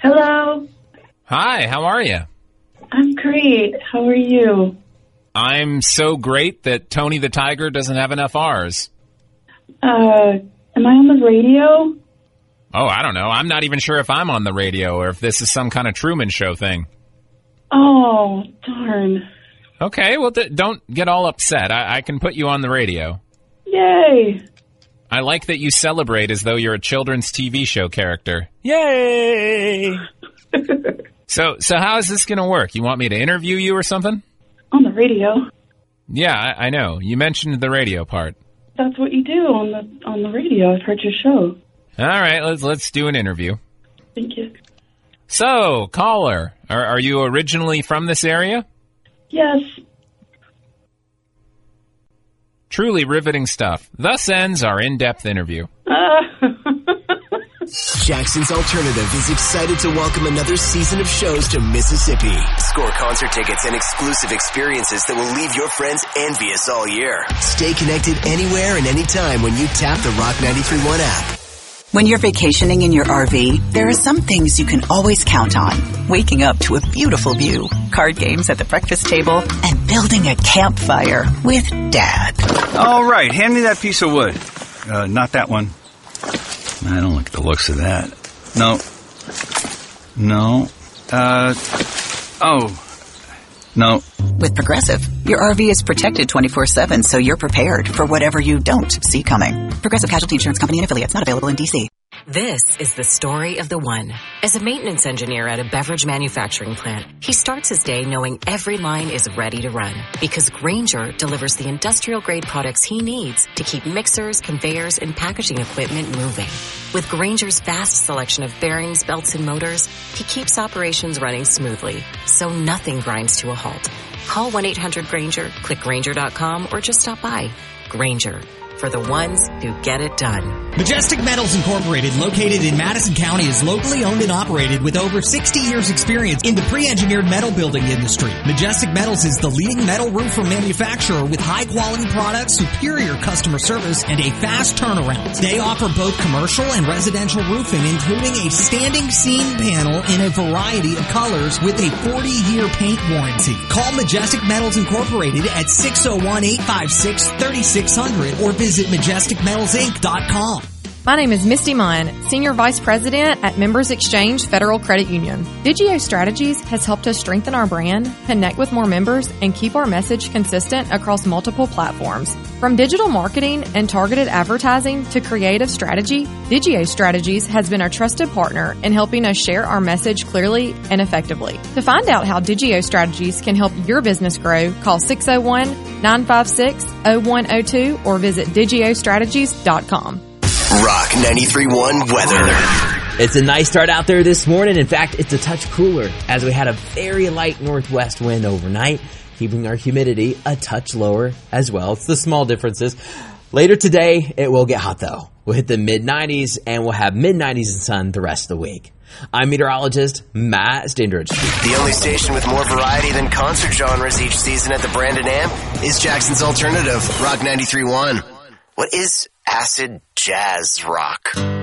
Hello. Hi, how are you? I'm great. How are you? I'm so great that Tony the Tiger doesn't have enough R's. Am I on the radio? Oh, I don't know. I'm not even sure if I'm on the radio or if this is some kind of Truman Show thing. Oh, darn. Okay, well, don't get all upset. I can put you on the radio. Yay. I like that you celebrate as though you're a children's TV show character. Yay! So how is this going to work? You want me to interview you or something? On the radio. Yeah, I know. You mentioned the radio part. That's what you do on the radio. I've heard your show. All right, let's do an interview. Thank you. So, caller, are you originally from this area? Yes. Truly riveting stuff. Thus ends our in-depth interview. Jackson's Alternative is excited to welcome another season of shows to Mississippi. Score concert tickets and exclusive experiences that will leave your friends envious all year. Stay connected anywhere and anytime when you tap the Rock 93.1 app. When you're vacationing in your RV, there are some things you can always count on. Waking up to a beautiful view, card games at the breakfast table, and building a campfire with Dad. All right, hand me that piece of wood. Not that one. I don't like the looks of that. No. No. With Progressive, your RV is protected 24/7, so you're prepared for whatever you don't see coming. Progressive Casualty Insurance Company and affiliates, not available in D.C. This is the story of the one. As a maintenance engineer at a beverage manufacturing plant, he starts his day knowing every line is ready to run because Grainger delivers the industrial-grade products he needs to keep mixers, conveyors, and packaging equipment moving. With Grainger's vast selection of bearings, belts, and motors, he keeps operations running smoothly, so nothing grinds to a halt. Call 1-800-GRAINGER, click Grainger.com, or just stop by. Grainger, for the ones who get it done. Majestic Metals Incorporated, located in Madison County, is locally owned and operated with over 60 years experience in the pre-engineered metal building industry. Majestic Metals is the leading metal roofer manufacturer with high-quality products, superior customer service, and a fast turnaround. They offer both commercial and residential roofing, including a standing seam panel in a variety of colors with a 40-year paint warranty. Call Majestic Metals Incorporated at 601-856-3600 or visit MajesticMetalsInc.com. My name is Misty Munn, Senior Vice President at Members Exchange Federal Credit Union. Digio Strategies has helped us strengthen our brand, connect with more members, and keep our message consistent across multiple platforms. From digital marketing and targeted advertising to creative strategy, Digio Strategies has been a trusted partner in helping us share our message clearly and effectively. To find out how Digio Strategies can help your business grow, call 601-956-0102 or visit digiostrategies.com. Rock 93.1 weather. It's a nice start out there this morning. In fact, it's a touch cooler as we had a very light northwest wind overnight, keeping our humidity a touch lower as well. It's the small differences. Later today, it will get hot though. We'll hit the mid-90s and we'll have mid-90s and sun the rest of the week. I'm meteorologist Matt Stindridge. The only station with more variety than concert genres each season at the Brandon Amp is Jackson's Alternative, Rock 93.1. What is acid jazz rock?